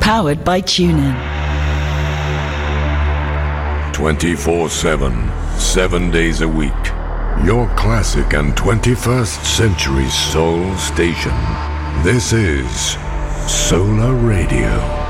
Powered by TuneIn. 24/7, 7 days a week. Your classic and 21st century soul station. This is Solar Radio.